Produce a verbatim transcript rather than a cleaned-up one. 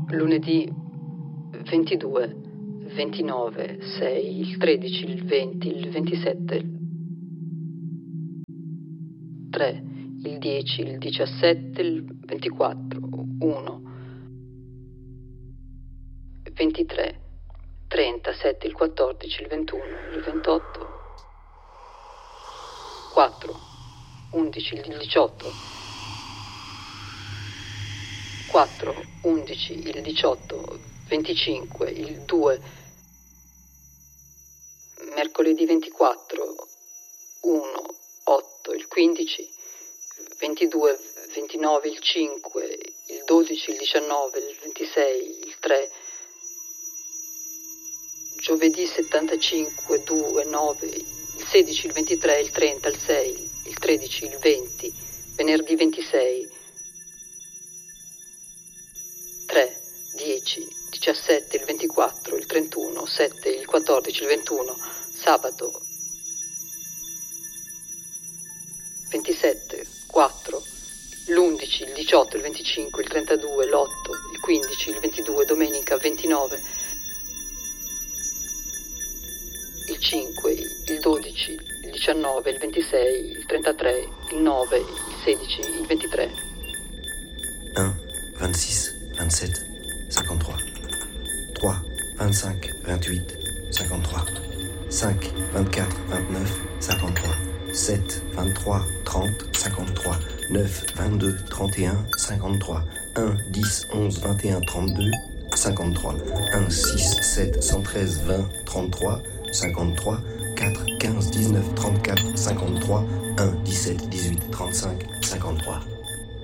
lunedì ventidue, ventinove, sei, il tredici, il venti, il ventisette, il tre, il dieci, il diciassette, il ventiquattro, uno, ventitré, trentasette, il quattordici, il ventuno, il ventotto, quattro, undici, il diciotto, quattro, undici, il diciotto, venticinque, il due, mercoledì ventiquattro, uno, otto, il quindici, ventidue, ventinove, il cinque, il dodici, il diciannove, il ventisei, il tre, giovedì settantacinque, due, nove, il sedici, il ventitré, il trenta, il sei, il tredici, il venti, venerdì ventisei, tre, dieci, diciassette, il ventiquattro, il trentuno, sette, il quattordici, il ventuno, sabato ventisette, quattro, l'undici, il diciotto, il venticinque, il trentadue, l'otto, il quindici, il ventidue, domenica ventinove, il cinque, il dodici, il diciannove, il ventisei, il trentatré, il nove, il sedici, il ventitré. un, vingt-six, vingt-sept, cinquante-trois. trois, vingt-cinq, vingt-huit, cinquante-trois. cinq, vingt-quatre, vingt-neuf, cinquante-trois. sept, vingt-trois, trente, cinquante-trois. neuf, vingt-deux, trente et un, cinquante-trois. un, dix, onze, vingt et un, trente-deux, cinquante-trois. un, six, sept, cent treize, vingt, trente-trois, cinquante-trois. quatre, quinze, dix-neuf, trente-quatre, cinquante-trois. un, dix-sept, dix-huit, trente-cinq, cinquante-trois.